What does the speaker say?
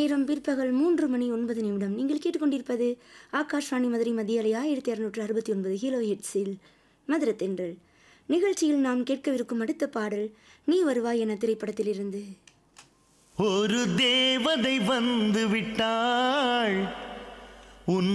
நேரம் பிற்பகல் 3:09. நீங்கள் கேட்டுக்கொண்டிருப்பது ஆகாஷ்வாணி மதுரை மத்திய அலை 1269 கிலோ ஹெட்ஸில் மதுரத்தென்றல் நிகழ்ச்சியில் நாம் கேட்கவிருக்கும் அடுத்த பாடல் நீ வருவாய் என திரைப்படத்திலிருந்து. ஒரு தேவதை வந்து விட்டாள் உன்